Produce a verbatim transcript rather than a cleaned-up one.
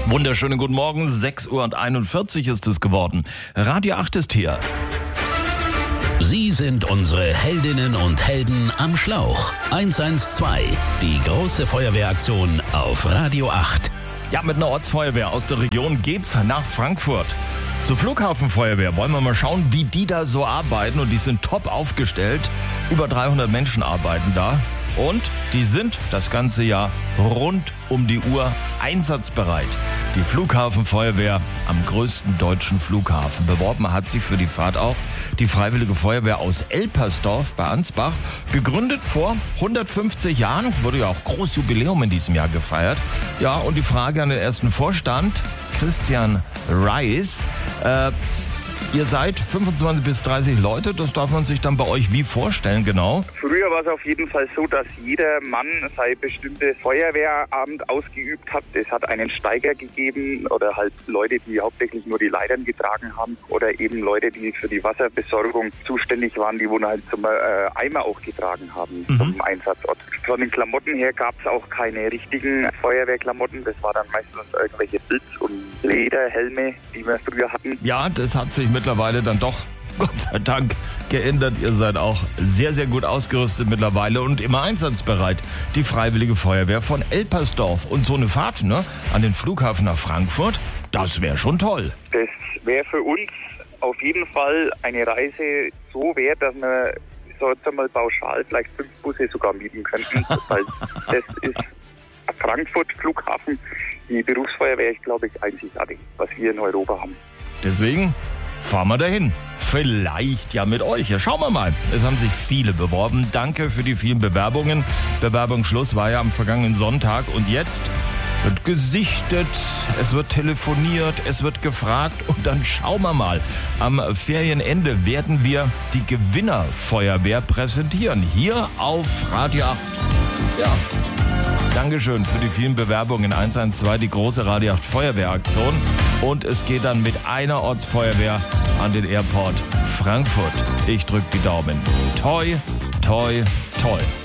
Wunderschönen guten Morgen, sechs Uhr einundvierzig ist es geworden. Radio acht ist hier. Sie sind unsere Heldinnen und Helden am Schlauch. eins eins zwei, die große Feuerwehraktion auf Radio acht. Ja, mit einer Ortsfeuerwehr aus der Region geht's nach Frankfurt. Zur Flughafenfeuerwehr wollen wir mal schauen, wie die da so arbeiten. Und die sind top aufgestellt. Über dreihundert Menschen arbeiten da. Und die sind das ganze Jahr rund um die Uhr einsatzbereit. Die Flughafenfeuerwehr am größten deutschen Flughafen. Beworben hat sich für die Fahrt auch die Freiwillige Feuerwehr aus Elpersdorf bei Ansbach. Gegründet vor hundertfünfzig Jahren, wurde ja auch großes Jubiläum in diesem Jahr gefeiert. Ja, und die Frage an den ersten Vorstand, Christian Reis. Äh, Ihr seid fünfundzwanzig bis dreißig Leute, das darf man sich dann bei euch wie vorstellen, genau? Früher war es auf jeden Fall so, dass jeder Mann sein bestimmtes Feuerwehramt ausgeübt hat. Es hat einen Steiger gegeben oder halt Leute, die hauptsächlich nur die Leitern getragen haben oder eben Leute, die für die Wasserbesorgung zuständig waren, die wohl halt zum äh, Eimer auch getragen haben mhm. zum Einsatzort. Von den Klamotten her gab es auch keine richtigen Feuerwehrklamotten. Das war dann meistens irgendwelche Blitz- und Lederhelme, die wir früher hatten. Ja, das hat sich mittlerweile dann doch, Gott sei Dank, geändert. Ihr seid auch sehr, sehr gut ausgerüstet mittlerweile und immer einsatzbereit. Die Freiwillige Feuerwehr von Elpersdorf. Und so eine Fahrt, ne, an den Flughafen nach Frankfurt, das wäre schon toll. Das wäre für uns auf jeden Fall eine Reise so wert, dass wir so jetzt einmal pauschal vielleicht fünf Busse sogar mieten könnten. Weil das ist Frankfurt Flughafen. Die Berufsfeuerwehr ist, glaube ich, einzigartig, was wir in Europa haben. Deswegen fahren wir dahin. Vielleicht ja mit euch. Ja, schauen wir mal. Es haben sich viele beworben. Danke für die vielen Bewerbungen. Bewerbungsschluss war ja am vergangenen Sonntag. Und jetzt wird gesichtet, es wird telefoniert, es wird gefragt. Und dann schauen wir mal. Am Ferienende werden wir die Gewinnerfeuerwehr präsentieren. Hier auf Radio acht. Ja. Dankeschön für die vielen Bewerbungen. eins eins zwei, die große Radio acht Feuerwehraktion. Und es geht dann mit einer Ortsfeuerwehr an den Airport Frankfurt. Ich drücke die Daumen. Toi, toi, toi.